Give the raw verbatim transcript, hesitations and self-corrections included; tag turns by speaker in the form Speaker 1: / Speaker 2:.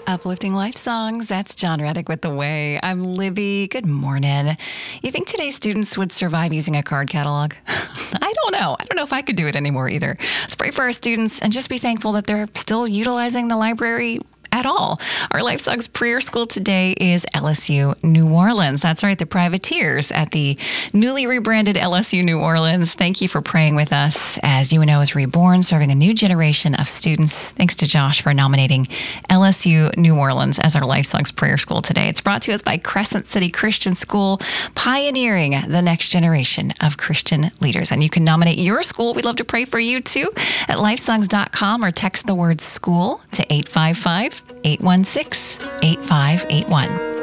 Speaker 1: Uplifting Life Songs. That's John Reddick with The Way. I'm Libby. Good morning. You think today's students would survive using a card catalog? I don't know. I don't know if I could do it anymore either. Let's pray for our students and just be thankful that they're still utilizing the library at all. Our Life Songs prayer school today is L S U New Orleans. That's right, the privateers at the newly rebranded L S U New Orleans. Thank you for praying with us as U N O is reborn, serving a new generation of students. Thanks to Josh for nominating L S U New Orleans as our Life Songs prayer school today. It's brought to us by Crescent City Christian School, pioneering the next generation of Christian leaders. And you can nominate your school. We'd love to pray for you too at lifesongs dot com or text the word school to eight five five, eight one six, eight five eight one.